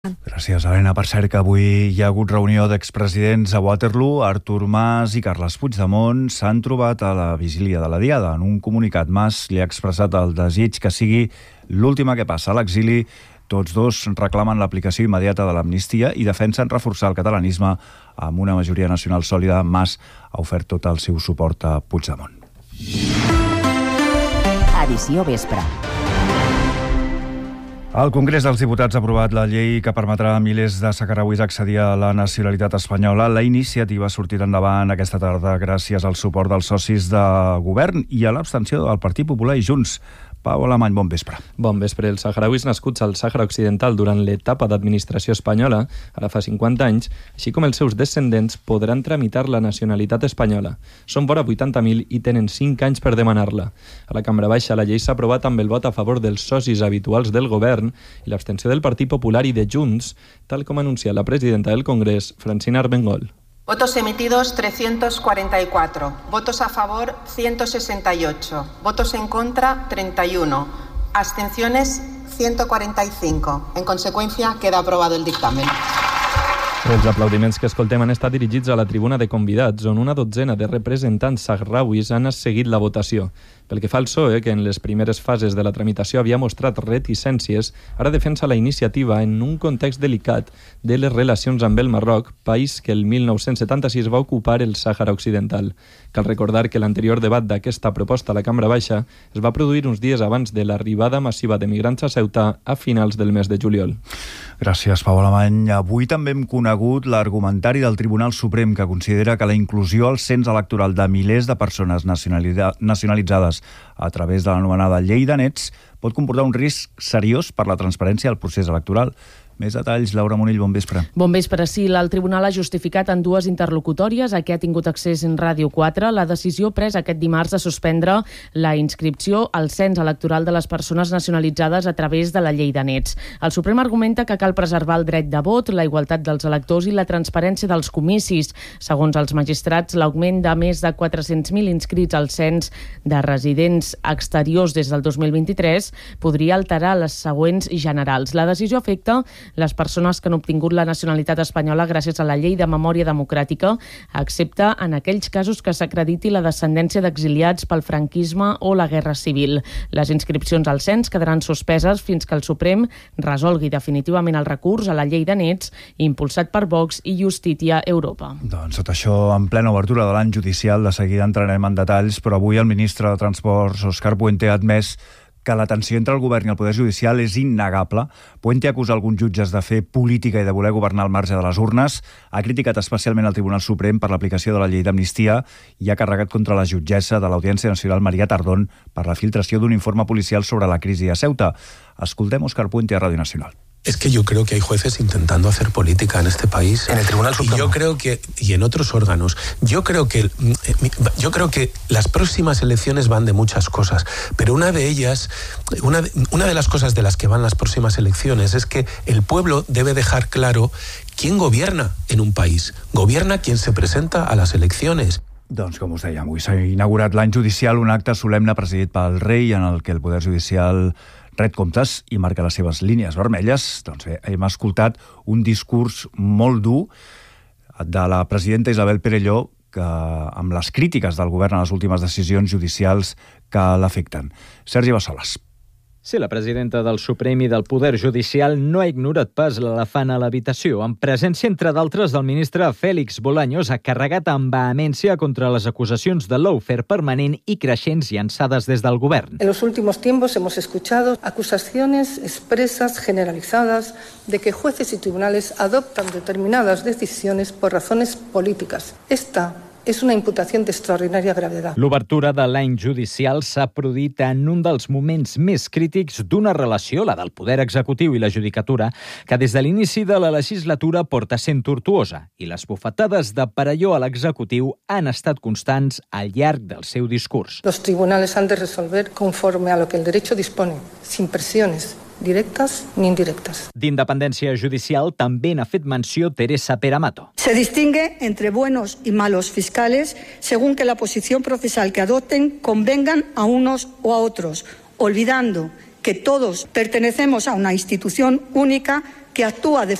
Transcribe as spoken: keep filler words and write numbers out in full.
Gràcies, Helena. Per cert que avui hi ha hagut reunió d'expresidents a Waterloo. Artur Mas i Carles Puigdemont s'han trobat a la vigília de la Diada. En un comunicat, Mas li ha expressat el desig que sigui l'última que passa a l'exili. Tots dos reclamen l'aplicació immediata de l'amnistia i defensen reforçar el catalanisme amb una majoria nacional sòlida. Mas ha ofert tot el seu suport a Puigdemont. Edició Vespre. El Congrés dels Diputats ha aprovat la llei que permetrà a milers de saharauis accedir a la nacionalitat espanyola. La iniciativa ha sortit endavant aquesta tarda gràcies al suport dels socis de govern i a l'abstenció del Partit Popular i Junts. Pau Alemany, bon vespre. Bon vespre. Els saharauis nascuts al Sàhara Occidental durant l'etapa d'administració espanyola, ara fa cinquanta anys, així com els seus descendents, podran tramitar la nacionalitat espanyola. Són vora vuitanta mil i tenen cinc anys per demanar-la. A la Cambra Baixa la llei s'ha aprovat amb el vot a favor dels socis habituals del govern i l'abstenció del Partit Popular i de Junts, tal com ha anunciat la presidenta del Congrés, Francina Armengol. Votos emitidos trescientos cuarenta y cuatro, votos a favor ciento sesenta y ocho, votos en contra treinta y uno, abstenciones ciento cuarenta y cinco. En consecuencia, queda aprobado el dictamen. Els aplaudiments que escoltem han estat dirigits a la tribuna de convidats, on una dotzena de representants sahrauis han seguit la votació. Pel que fa al P S O E, que en les primeres fases de la tramitació havia mostrat reticències, ara defensa la iniciativa en un context delicat de les relacions amb el Marroc, país que el mil nou-cents setanta-sis va ocupar el Sàhara Occidental. Cal recordar que l'anterior debat d'aquesta proposta a la Cambra Baixa es va produir uns dies abans de l'arribada massiva de migrants a Ceuta a finals del mes de juliol. Gràcies, Pau Alemany. Avui també hem conegut l'argumentari del Tribunal Suprem, que considera que la inclusió al cens electoral de milers de persones nacionalitzades a través de l'anomenada llei de nets pot comportar un risc seriós per la transparència del procés electoral. Més detalls, Laura Monill, bon vespre. Bon vespre, sí. El tribunal ha justificat en dues interlocutòries a què ha tingut accés en Ràdio quatre la decisió presa aquest dimarts de suspendre la inscripció al cens electoral de les persones nacionalitzades a través de la llei de nets. El Suprem argumenta que cal preservar el dret de vot, la igualtat dels electors i la transparència dels comicis. Segons els magistrats, l'augment de més de quatre-cents mil inscrits al cens de residents exteriors des del dos mil vint-i-tres podria alterar les següents generals. La decisió afecta les persones que han obtingut la nacionalitat espanyola gràcies a la llei de memòria democràtica, excepte en aquells casos que s'acrediti la descendència d'exiliats pel franquisme o la guerra civil. Les inscripcions al cens quedaran suspeses fins que el Suprem resolgui definitivament el recurs a la llei de nets impulsat per Vox i Justícia Europa. Doncs tot això en plena obertura de l'any judicial. De seguida entrarem en detalls, però avui el ministre de Transports, Òscar Puente, ha admès que la tensió entre el govern i el Poder Judicial és innegable. Puente acusa alguns jutges de fer política i de voler governar al marge de les urnes. Ha criticat especialment el Tribunal Suprem per l'aplicació de la llei d'amnistia i ha carregat contra la jutgessa de l'Audiència Nacional, Maria Tardón, per la filtració d'un informe policial sobre la crisi a Ceuta. Escoltem Òscar Puente a Ràdio Nacional. Es que yo creo que hay jueces intentando hacer política en este país. En el Tribunal Supremo. Y yo creo que, y en otros órganos. Yo creo que, yo creo que las próximas elecciones van de muchas cosas, pero una de ellas, una de, una de las cosas de las que van las próximas elecciones es que el pueblo debe dejar claro quién gobierna en un país. Gobierna quien se presenta a las elecciones. Doncs, com us dèiem, avui s'ha inaugurat l'any judicial, un acte solemne presidit pel rei en el que el Poder Judicial ret comptes i marca les seves línies vermelles. Doncs bé, hem escoltat un discurs molt dur de la presidenta Isabel Perelló que, amb les crítiques del govern a les últimes decisions judicials que l'afecten. Sergi Bassoles. Sí, la presidenta del Suprem i del Poder Judicial no ha ignorat pas l'elefant a l'habitació. En presència, entre d'altres, del ministre Félix Bolaños, ha carregat amb vehemència contra les acusacions de lawfare permanent i creixents llançades des del govern. En los últimos tiempos hemos escuchado acusaciones expresas, generalizadas, de que jueces y tribunales adoptan determinadas decisiones por razones políticas. Esta és una imputació d'extraordinària gravetat. L'obertura de l'any judicial s'ha produït en un dels moments més crítics d'una relació, la del poder executiu i la judicatura, que des de l'inici de la legislatura porta sent tortuosa, i les bufetades de Perelló a l'executiu han estat constants al llarg del seu discurs. Los tribunales han de resolver conforme a lo que el derecho dispone, sin presiones directas ni indirectas. D'independència judicial també n'ha fet menció Teresa Peramato. Se distingue entre buenos y malos fiscales según que la posición procesal que adopten convengan a unos o a otros, olvidando que todos pertenecemos a una institución única que actúa de